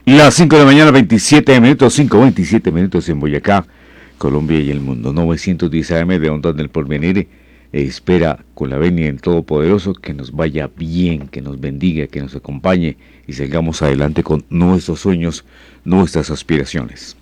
Las 5 de la mañana, 27 minutos, 5:27 en Boyacá, Colombia y el mundo. 910 AM de Ondas del Porvenir. Espera con la venia del Todopoderoso que nos vaya bien, que nos bendiga, que nos acompañe y salgamos adelante con nuestros sueños, nuestras aspiraciones.